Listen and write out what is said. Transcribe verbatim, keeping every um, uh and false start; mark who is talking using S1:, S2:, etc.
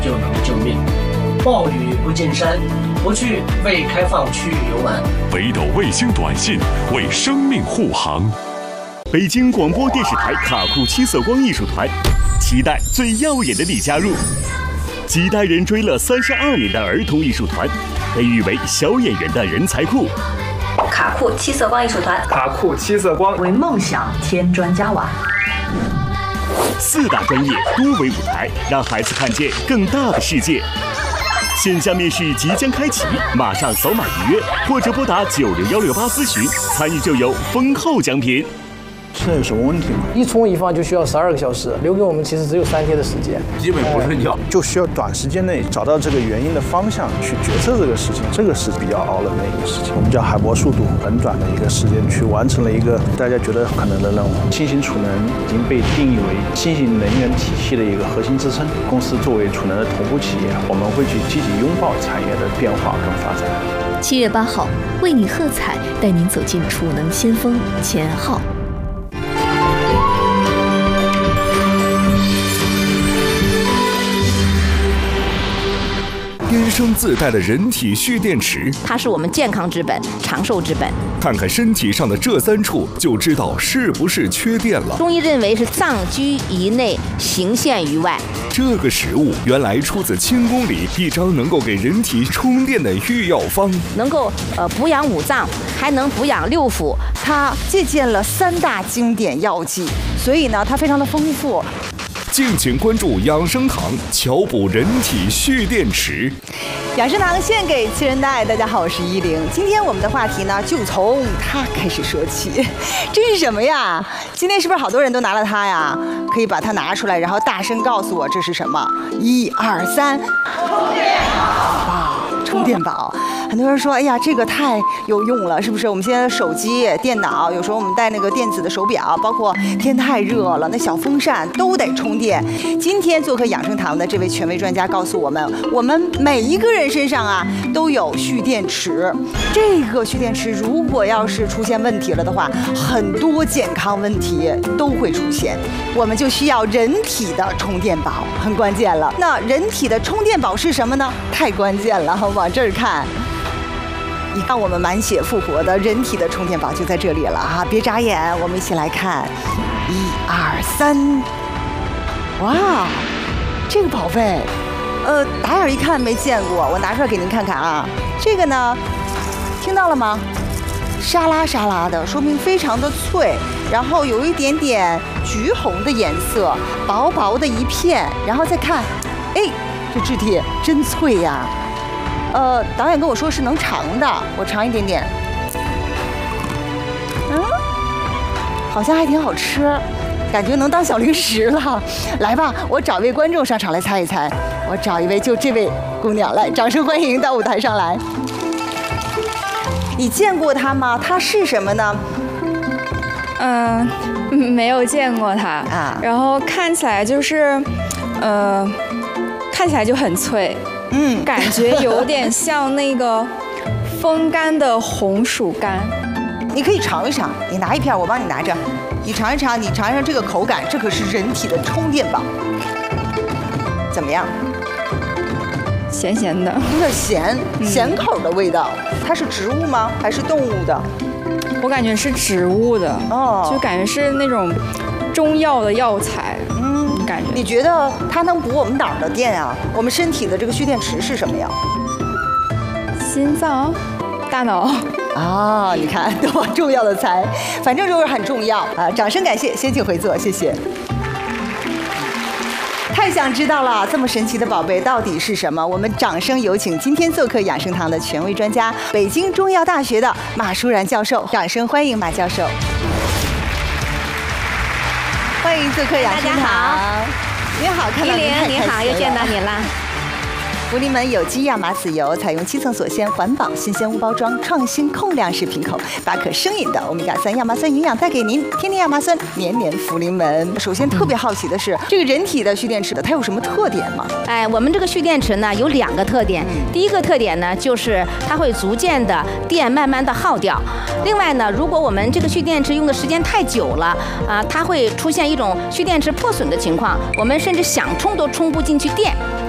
S1: 就能救命。暴雨不进山，不去未开放区域游玩。
S2: 北斗卫星短信为生命护航。
S3: 北京广播电视台卡库七色光艺术团，期待最耀眼的你加入。几代人追了三十二年的儿童艺术团，被誉为小演员的人才库。
S4: 卡库七色光艺术团，
S5: 卡库七色光
S6: 为梦想添砖加瓦。
S3: 四大专业多维舞台，让孩子看见更大的世界。线下面试即将开启，马上扫码预约，或者拨打九六幺六八咨询，参与就有丰厚奖品。
S7: 这有什么问题吗？
S8: 一冲一放就需要十二个小时，留给我们其实只有三天的时间，
S9: 基本不睡觉，
S7: 就需要短时间内找到这个原因的方向，去决策这个事情，这个是比较熬人的一个事情。我们叫海博速度，很短的一个时间去完成了一个大家觉得可能的任务。新型储能已经被定义为新型能源体系的一个核心支撑。公司作为储能的头部企业，我们会去积极拥抱产业的变化跟发展。
S10: 七月八号，为你喝彩，带您走进储能先锋前号。
S2: 天生自带的人体蓄电池，
S11: 它是我们健康之本、长寿之本。
S2: 看看身体上的这三处，就知道是不是缺电了。
S11: 中医认为是脏居于内，形现于外。
S2: 这个食物原来出自清宫里一张能够给人体充电的御药方，
S11: 能够呃补养五脏，还能补养六腑。
S12: 它借鉴了三大经典药剂，所以呢，它非常的丰富。
S2: 敬请关注养生堂巧补人体蓄电池。
S12: 养生堂献给七人代，大家好，我是依玲。今天我们的话题呢，就从它开始说起。这是什么呀？今天是不是好多人都拿了它呀？可以把它拿出来，然后大声告诉我这是什么？一二三，充电宝。充电宝。很多人说，哎呀，这个太有用了，是不是？我们现在的手机、电脑，有时候我们戴那个电子的手表，包括天太热了，那小风扇都得充电。今天做客养生堂的这位权威专家告诉我们，我们每一个人身上啊都有蓄电池。这个蓄电池如果要是出现问题了的话，很多健康问题都会出现。我们就需要人体的充电宝，很关键了。那人体的充电宝是什么呢？太关键了，往这儿看。你看，我们满血复活的人体的充电宝就在这里了啊！别眨眼，我们一起来看，一二三，哇，这个宝贝，呃，打眼一看没见过，我拿出来给您看看啊。这个呢，听到了吗？沙拉沙拉的，说明非常的脆，然后有一点点橘红的颜色，薄薄的一片，然后再看，哎，这质地真脆呀！呃，导演跟我说是能尝的，我尝一点点。嗯，好像还挺好吃，感觉能当小零食了。来吧，我找一位观众上场来猜一猜。我找一位，就这位姑娘来，掌声欢迎到舞台上来。你见过它吗？它是什么呢？
S13: 嗯、呃，没有见过它啊。然后看起来就是，呃，看起来就很脆。嗯，感觉有点像那个风干的红薯干。
S12: 你可以尝一尝，你拿一片，我帮你拿着，你尝一尝，你尝一尝这个口感，这可是人体的充电宝。怎么样？
S13: 咸咸的，
S12: 有点咸，咸口的味道。它是植物吗？还是动物的？
S13: 我感觉是植物的，哦，就感觉是那种中药的药材。嗯，感觉。
S12: 你觉得它能补我们哪儿的电啊？我们身体的这个蓄电池是什么呀？
S13: 心脏、大脑。
S12: 啊，你看都往重要的猜，反正就是很重要啊！掌声感谢，先请回座，谢谢。太想知道了，这么神奇的宝贝到底是什么？我们掌声有请今天做客养生堂的权威专家，北京中药大学的马淑然教授。掌声欢迎马教授。欢迎做客养生堂。大家好，你好，看到您太开心了。
S11: 你好，又见到你了。
S12: 福临门有机亚麻籽油，采用七层锁鲜、环保、新鲜无包装、创新控量式瓶口，把可生饮的欧米伽三亚麻酸营养带给您。天天亚麻酸，年年福临门。首先特别好奇的是，这个人体的蓄电池的它有什么特点吗？
S11: 哎，我们这个蓄电池呢有两个特点，第一个特点呢就是它会逐渐的电慢慢的耗掉。另外呢，如果我们这个蓄电池用的时间太久了啊，它会出现一种蓄电池破损的情况，我们甚至想充都充不进去电。